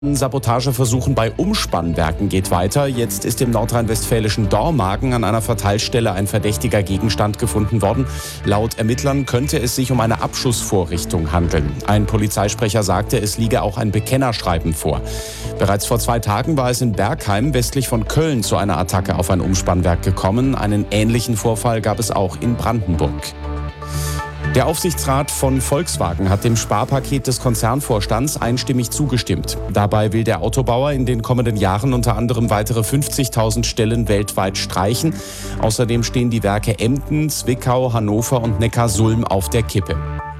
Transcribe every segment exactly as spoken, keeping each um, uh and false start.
Sabotageversuchen bei Umspannwerken geht weiter. Jetzt ist im nordrhein-westfälischen Dormagen an einer Verteilstelle ein verdächtiger Gegenstand gefunden worden. Laut Ermittlern könnte es sich um eine Abschussvorrichtung handeln. Ein Polizeisprecher sagte, es liege auch ein Bekennerschreiben vor. Bereits vor zwei Tagen war es in Bergheim westlich von Köln zu einer Attacke auf ein Umspannwerk gekommen. Einen ähnlichen Vorfall gab es auch in Brandenburg. Der Aufsichtsrat von Volkswagen hat dem Sparpaket des Konzernvorstands einstimmig zugestimmt. Dabei will der Autobauer in den kommenden Jahren unter anderem weitere fünfzigtausend Stellen weltweit streichen. Außerdem stehen die Werke Emden, Zwickau, Hannover und Neckarsulm auf der Kippe.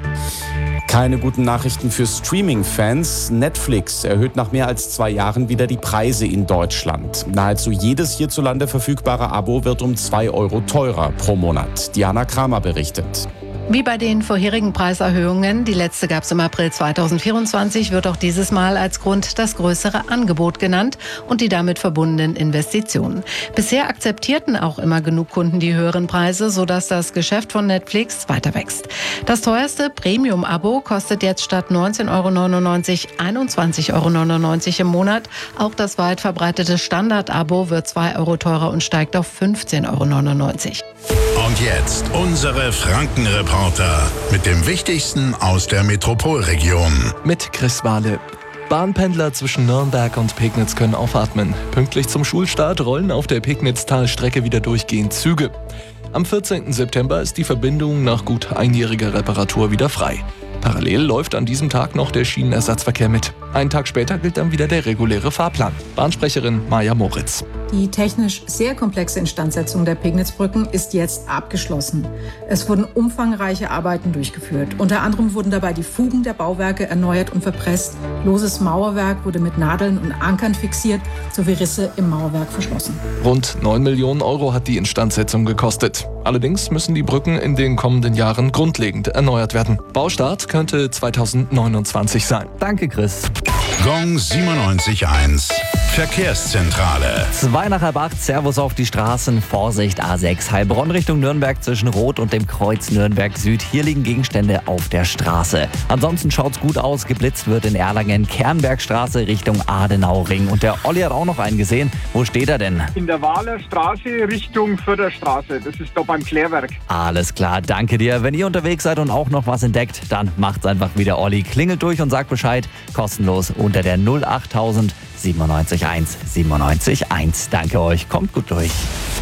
Keine guten Nachrichten für Streaming-Fans. Netflix erhöht nach mehr als zwei Jahren wieder die Preise in Deutschland. Nahezu jedes hierzulande verfügbare Abo wird um zwei Euro teurer pro Monat. Diana Kramer berichtet. Wie bei den vorherigen Preiserhöhungen, die letzte gab es im April zweitausendvierundzwanzig, wird auch dieses Mal als Grund das größere Angebot genannt und die damit verbundenen Investitionen. Bisher akzeptierten auch immer genug Kunden die höheren Preise, sodass das Geschäft von Netflix weiter wächst. Das teuerste Premium-Abo kostet jetzt statt neunzehn Euro neunundneunzig einundzwanzig Euro neunundneunzig im Monat. Auch das weit verbreitete Standard-Abo wird zwei Euro teurer und steigt auf fünfzehn Euro neunundneunzig. Und jetzt unsere Franken-Reporter mit dem Wichtigsten aus der Metropolregion. Mit Chris Wahle. Bahnpendler zwischen Nürnberg und Pegnitz können aufatmen. Pünktlich zum Schulstart rollen auf der Pegnitz-Talstrecke wieder durchgehend Züge. Am vierzehnten September ist die Verbindung nach gut einjähriger Reparatur wieder frei. Parallel läuft an diesem Tag noch der Schienenersatzverkehr mit. Einen Tag später gilt dann wieder der reguläre Fahrplan. Bahnsprecherin Maja Moritz. Die technisch sehr komplexe Instandsetzung der Pegnitzbrücken ist jetzt abgeschlossen. Es wurden umfangreiche Arbeiten durchgeführt. Unter anderem wurden dabei die Fugen der Bauwerke erneuert und verpresst. Loses Mauerwerk wurde mit Nadeln und Ankern fixiert, sowie Risse im Mauerwerk verschlossen. Rund neun Millionen Euro hat die Instandsetzung gekostet. Allerdings müssen die Brücken in den kommenden Jahren grundlegend erneuert werden. Baustart könnte zweitausendneunundzwanzig sein. Danke, Chris. Gong siebenundneunzig Komma eins. Verkehrszentrale. Zwei nach halb acht, Servus auf die Straßen, Vorsicht A sechs, Heilbronn Richtung Nürnberg zwischen Rot und dem Kreuz Nürnberg Süd. Hier liegen Gegenstände auf der Straße. Ansonsten schaut's gut aus, geblitzt wird in Erlangen, Kernbergstraße Richtung Adenauring. Und der Olli hat auch noch einen gesehen. Wo steht er denn? In der Wahler Straße Richtung Förderstraße, das ist da beim Klärwerk. Alles klar, danke dir. Wenn ihr unterwegs seid und auch noch was entdeckt, dann macht's einfach wie der Olli. Klingelt durch und sagt Bescheid, kostenlos unter der null achttausend siebenundneunzig eins siebenundneunzig eins. Danke euch, kommt gut durch.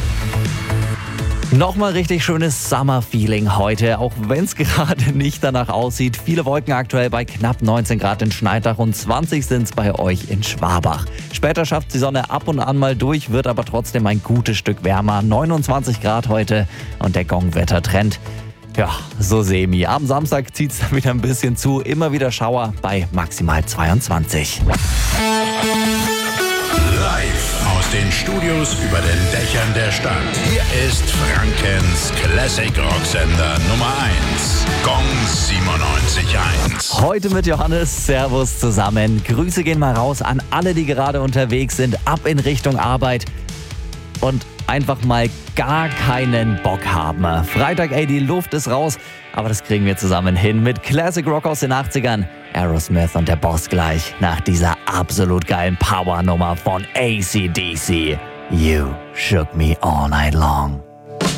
Nochmal richtig schönes Summer-Feeling heute, auch wenn es gerade nicht danach aussieht. Viele Wolken aktuell bei knapp neunzehn Grad in Schneidach und zwanzig sind es bei euch in Schwabach. Später schafft die Sonne ab und an mal durch, wird aber trotzdem ein gutes Stück wärmer. neunundzwanzig Grad heute und der Gong-Wettertrend. Ja, so semi. Am Samstag zieht es dann wieder ein bisschen zu. Immer wieder Schauer bei maximal zweiundzwanzig. Live aus den Studios über den Dächern der Stadt. Hier ist Frankens Classic Rocksender Nummer eins. Gong siebenundneunzig Komma eins. Heute mit Johannes. Servus zusammen. Grüße gehen mal raus an alle, die gerade unterwegs sind. Ab in Richtung Arbeit. Und einfach mal gar keinen Bock haben. Freitag, ey, die Luft ist raus, aber das kriegen wir zusammen hin mit Classic Rock aus den achtzigern. Aerosmith und der Boss gleich nach dieser absolut geilen Power-Nummer von A C D C. You shook me all night long.